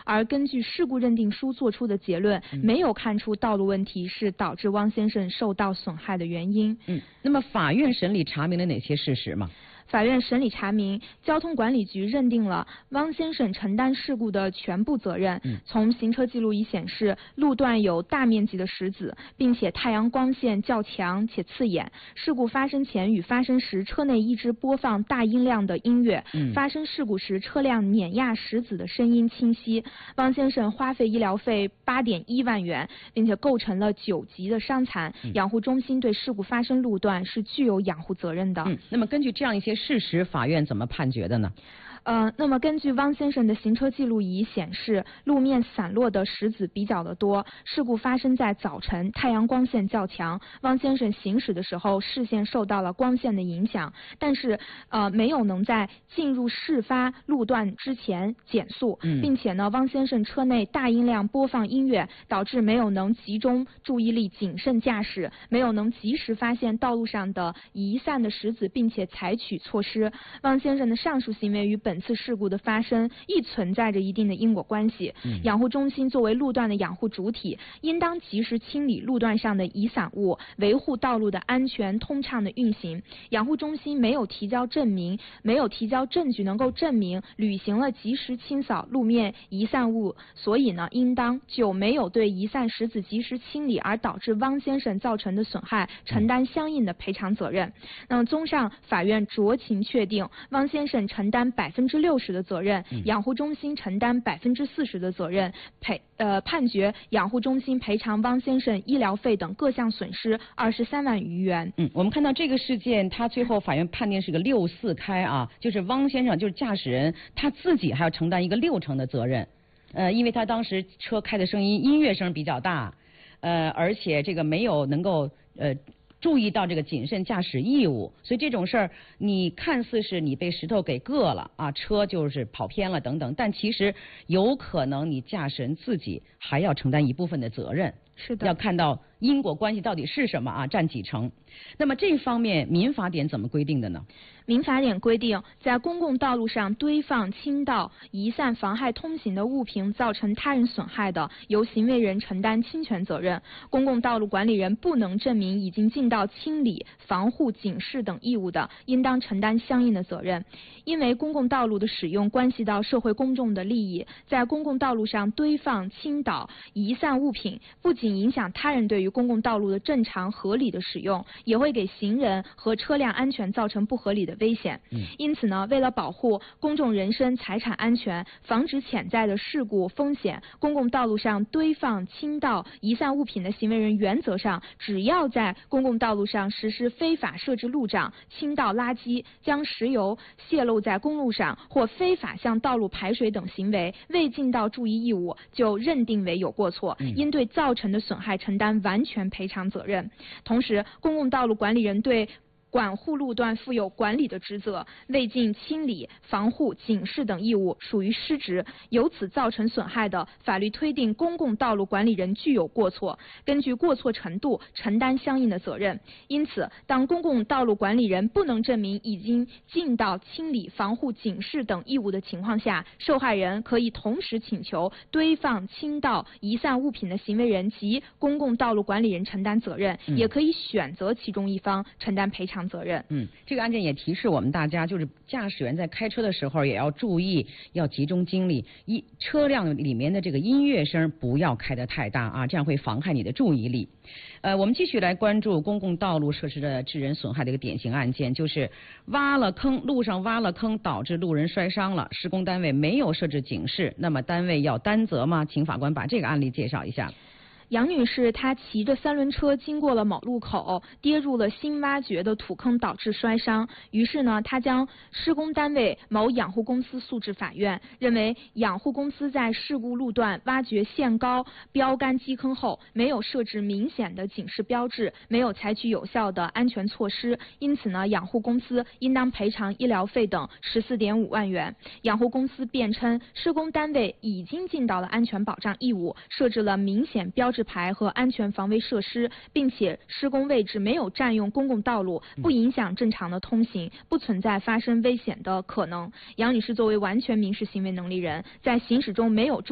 而根据事故认定书作出的结论，没有看出道路问题是导致汪先生受到损害的原因。 那么法院审理查明了哪些事实吗？ 法院审理查明，交通管理局认定了汪先生承担事故的全部责任。从行车记录仪显示，路段有大面积的石子，并且太阳光线较强且刺眼。事故发生前与发生时，车内一直播放大音量的音乐。发生事故时，车辆碾压石子的声音清晰。汪先生花费医疗费8.1万元，并且构成了9级的伤残。养护中心对事故发生路段是具有养护责任的。 那么根据这样一些事实，法院怎么判决的呢？ 那么根据汪先生的行车记录仪显示，路面散落的石子比较的多。事故发生在早晨，太阳光线较强。汪先生行驶的时候，视线受到了光线的影响，但是没有能在进入事发路段之前减速，并且呢，汪先生车内大音量播放音乐，导致没有能集中注意力谨慎驾驶，没有能及时发现道路上的移散的石子，并且采取措施。汪先生的上述行为与本次事故的发生亦存在着一定的因果关系。养护中心作为路段的养护主体，应当及时清理路段上的遗散物，维护道路的安全通畅的运行。养护中心没有提交证据能够证明履行了及时清扫路面遗散物，所以呢，应当就没有对遗散石子及时清理而导致汪先生造成的损害承担相应的赔偿责任。那么综上，法院酌情确定汪先生承担60%的责任，养护中心承担40%的责任，判决养护中心赔偿汪先生医疗费等各项损失23万余元。 我们看到这个事件，他最后法院判定是个6-4开啊，就是汪先生就是驾驶人他自己还要承担一个60%的责任，因为他当时车开的声音乐声比较大，而且这个没有能够注意到这个谨慎驾驶义务，所以这种事儿你看似是你被石头给硌了啊，车就是跑偏了等等，但其实有可能你驾驶人自己还要承担一部分的责任。 是的， 要看到因果关系到底是什么啊，占几成。那么这方面民法典怎么规定的呢？ 民法典规定，在公共道路上堆放、倾倒、移散妨害通行的物品造成他人损害的，由行为人承担侵权责任。公共道路管理人不能证明已经尽到清理、防护、警示等义务的，应当承担相应的责任。因为公共道路的使用关系到社会公众的利益，在公共道路上堆放、倾倒、移散物品，不仅影响他人对于公共道路的正常合理的使用，也会给行人和车辆安全造成不合理的危险。因此呢，为了保护公众人身财产安全，防止潜在的事故风险，公共道路上堆放、倾倒、移散物品的行为人，原则上只要在公共道路上实施非法设置路障、倾倒垃圾、将石油泄露在公路上或非法向道路排水等行为，未尽到注意义务，就认定为有过错，应对造成的损害承担完全赔偿责任。同时，公共道路管理人对管护路段负有管理的职责，未尽清理、防护、警示等义务，属于失职，由此造成损害的，法律推定公共道路管理人具有过错，根据过错程度承担相应的责任。因此，当公共道路管理人不能证明已经尽到清理、防护、警示等义务的情况下，受害人可以同时请求堆放、倾倒、移散物品的行为人及公共道路管理人承担责任，也可以选择其中一方承担赔偿责任。 这个案件也提示我们大家，就是驾驶员在开车的时候也要注意，要集中精力，车辆里面的这个音乐声不要开得太大啊，这样会妨害你的注意力。我们继续来关注公共道路设施的致人损害的一个典型案件，就是路上挖了坑，导致路人摔伤了，施工单位没有设置警示，那么单位要担责吗？请法官把这个案例介绍一下。 杨女士她骑着3轮车经过了某路口，跌入了新挖掘的土坑，导致摔伤。于是呢，她将施工单位某养护公司诉至法院，认为养护公司在事故路段挖掘限高标杆基坑后，没有设置明显的警示标志，没有采取有效的安全措施，因此呢，养护公司应当赔偿医疗费等14.5万元。养护公司辩称，施工单位已经尽到了安全保障义务，设置了明显标志牌和安全防卫设施，并且施工位置没有占用公共道路，不影响正常的通行，不存在发生危险的可能。杨女士作为完全民事行为能力人，在行驶中没有